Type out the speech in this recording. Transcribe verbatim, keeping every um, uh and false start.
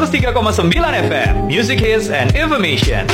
seratus tiga koma sembilan F M, Music Hits and Information.